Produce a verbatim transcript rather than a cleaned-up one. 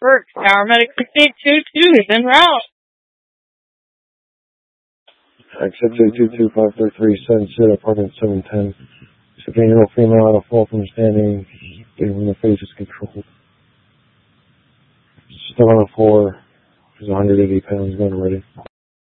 Burke, paramedic sixty-eight two two is en route. Exit two two two five three three seven zero, apartment seven ten. Fifteen-year-old female out of fall from standing, getting the face is controlled. Still on the floor. She's one hundred eighty pounds, going ready.